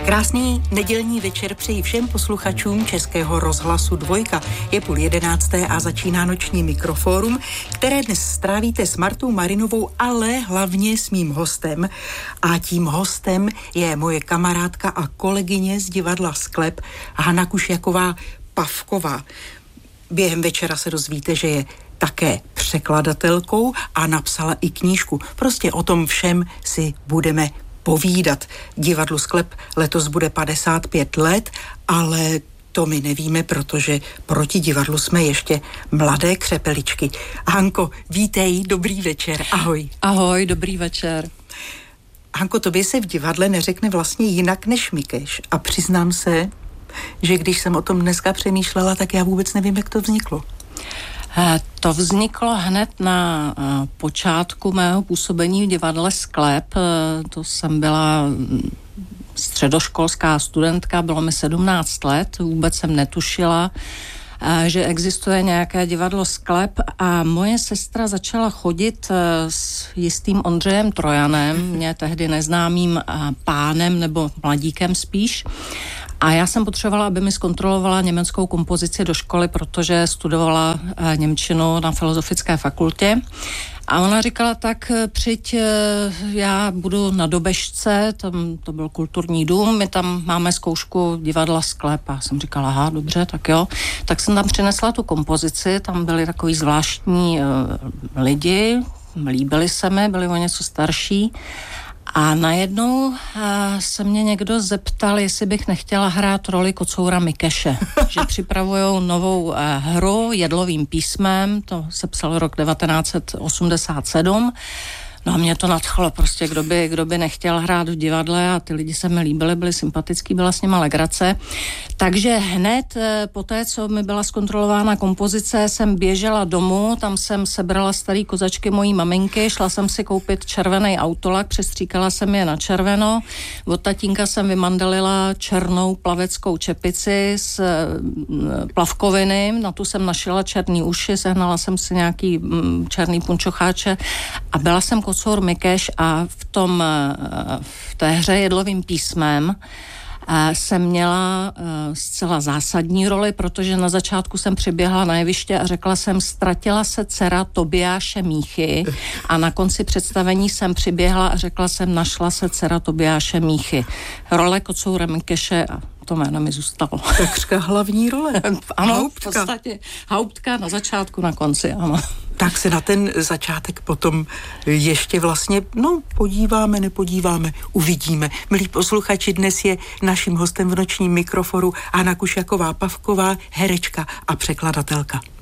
Krásný nedělní večer přeji všem posluchačům Českého rozhlasu Dvojka. Je 10:30 a začíná noční mikrofórum, které dnes strávíte s Martou Marinovou, ale hlavně s mým hostem. A tím hostem je moje kamarádka a kolegyně z divadla Sklep Hana Kušjaková-Pavková. Během večera se dozvíte, že je také překladatelkou a napsala i knížku. Prostě o tom všem si budeme povídat. Divadlu Sklep letos bude 55 let, ale to my nevíme, protože proti divadlu jsme ještě mladé křepeličky. Hanko, vítej, dobrý večer, ahoj. Ahoj, dobrý večer. Hanko, tobě se v divadle neřekne vlastně jinak než Mikeš a přiznám se, že když jsem o tom dneska přemýšlela, tak já vůbec nevím, jak to vzniklo. To vzniklo hned na počátku mého působení v divadle Sklep. To jsem byla středoškolská studentka, bylo mi 17 let, vůbec jsem netušila, že existuje nějaké divadlo Sklep a moje sestra začala chodit s jistým Ondřejem Trojanem, mě tehdy neznámým pánem nebo mladíkem spíš. A já jsem potřebovala, aby mi zkontrolovala německou kompozici do školy, protože studovala němčinu na Filozofické fakultě. A ona říkala, tak přijď, já budu na Dobežce, tam to byl kulturní dům, my tam máme zkoušku divadla Sklep. A jsem říkala, aha, dobře, tak jo. Tak jsem tam přinesla tu kompozici, tam byli takový zvláštní lidi, líbili se mi, byli o něco starší. A najednou se mě někdo zeptal, jestli bych nechtěla hrát roli kocoura Mikeše, že připravujou novou hru Jedlovým písmem, to se psal rok 1987. No a mě to nadchlo, prostě kdo by nechtěl hrát v divadle a ty lidi se mi líbili, byli sympatický, byla s nima legrace. Takže hned po té, co mi byla zkontrolována kompozice, jsem běžela domů, tam jsem sebrala starý kozačky mojí maminky, šla jsem si koupit červený autolak, přestříkala jsem je na červeno, od tatínka jsem vymandelila černou plaveckou čepici z plavkoviny, na tu jsem našila černý uši, sehnala jsem si nějaký černý punčocháče a byla jsem kocour Mikeš a v té hře Jedlovým písmem jsem měla zcela zásadní roli, protože na začátku jsem přiběhla na jeviště a řekla jsem, ztratila se dcera Tobiáše Míchy a na konci představení jsem přiběhla a řekla jsem, našla se dcera Tobiáše Míchy. Role kocoura Mikeše a to jméno mi zůstalo. Takřka hlavní role. Ano, Hauptka. V podstatě hauptka na začátku, na konci, ano. Tak se na ten začátek potom ještě vlastně, nepodíváme, uvidíme. Milí posluchači, dnes je naším hostem v nočním mikroforu Hana Kušjaková-Pavková, herečka a překladatelka.